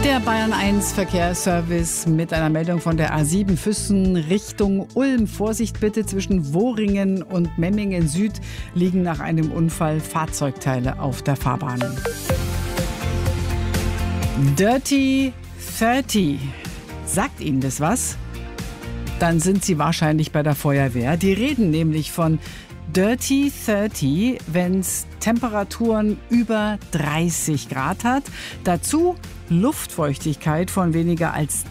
Der Bayern 1 Verkehrsservice mit einer Meldung von der A7 Füssen Richtung Ulm. Vorsicht bitte, zwischen Wohringen und Memmingen Süd liegen nach einem Unfall Fahrzeugteile auf der Fahrbahn. Dirty 30. Sagt Ihnen das was? Dann sind Sie wahrscheinlich bei der Feuerwehr. Die reden nämlich von Dirty 30, wenn es Temperaturen über 30 Grad hat. Dazu Luftfeuchtigkeit von weniger als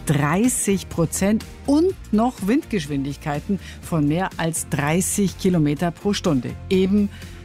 30% und noch Windgeschwindigkeiten von mehr als 30 Kilometer pro Stunde. Eben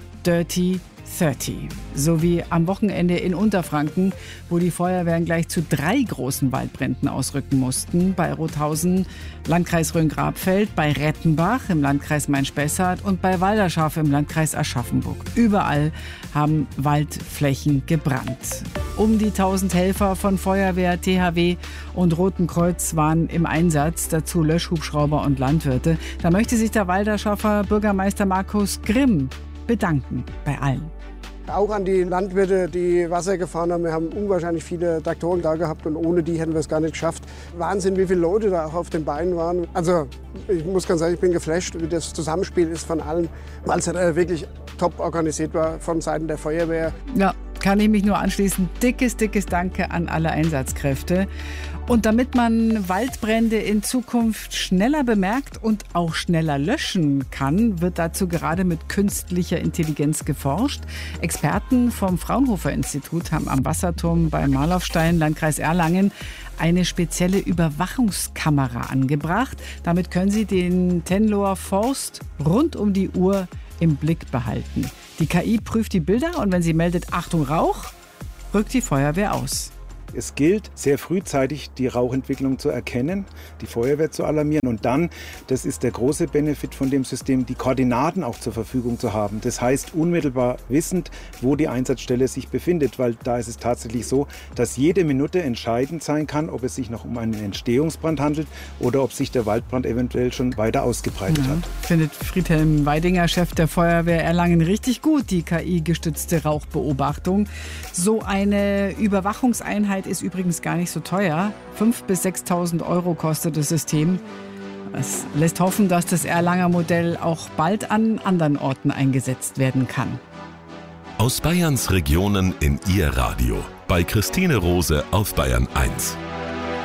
Dirty 30. So wie am Wochenende in Unterfranken, wo die Feuerwehren gleich zu 3 großen Waldbränden ausrücken mussten. Bei Rothausen, Landkreis Rhön-Grabfeld, bei Rettenbach im Landkreis Main-Spessart und bei Walderschaft im Landkreis Aschaffenburg. Überall haben Waldflächen gebrannt. Um die 1000 Helfer von Feuerwehr, THW und Roten Kreuz waren im Einsatz, dazu Löschhubschrauber und Landwirte. Da möchte sich der Walderschaffer Bürgermeister Markus Grimm bedanken bei allen. Auch an die Landwirte, die Wasser gefahren haben. Wir haben unwahrscheinlich viele Traktoren da gehabt und ohne die hätten wir es gar nicht geschafft. Wahnsinn, wie viele Leute da auch auf den Beinen waren. Also ich muss ganz sagen, ich bin geflasht, wie das Zusammenspiel ist von allen, weil es wirklich top organisiert war von Seiten der Feuerwehr. Ja, kann ich mich nur anschließen. Dickes Danke an alle Einsatzkräfte. Und damit man Waldbrände in Zukunft schneller bemerkt und auch schneller löschen kann, wird dazu gerade mit künstlicher Intelligenz geforscht. Experten vom Fraunhofer-Institut haben am Wasserturm bei Marlaufstein, Landkreis Erlangen, eine spezielle Überwachungskamera angebracht. Damit können sie den Tenloher Forst rund um die Uhr im Blick behalten. Die KI prüft die Bilder und wenn sie meldet, Achtung Rauch, rückt die Feuerwehr aus. Es gilt, sehr frühzeitig die Rauchentwicklung zu erkennen, die Feuerwehr zu alarmieren und dann, das ist der große Benefit von dem System, die Koordinaten auch zur Verfügung zu haben. Das heißt, unmittelbar wissend, wo die Einsatzstelle sich befindet, weil da ist es tatsächlich so, dass jede Minute entscheidend sein kann, ob es sich noch um einen Entstehungsbrand handelt oder ob sich der Waldbrand eventuell schon weiter ausgebreitet hat. Findet Friedhelm Weidinger, Chef der Feuerwehr Erlangen, richtig gut, die KI-gestützte Rauchbeobachtung. So eine Überwachungseinheit ist übrigens gar nicht so teuer. 5.000 bis 6.000 € kostet das System. Es lässt hoffen, dass das Erlanger Modell auch bald an anderen Orten eingesetzt werden kann. Aus Bayerns Regionen in Ihr Radio. Bei Christine Rose auf Bayern 1.